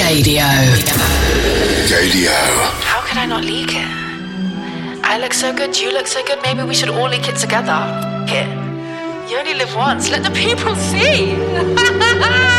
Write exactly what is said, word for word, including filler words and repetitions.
Gaydio. Gaydio. How could I not leak it? I look so good, you look so good, maybe we should all leak it together. Here. You only live once, let the people see.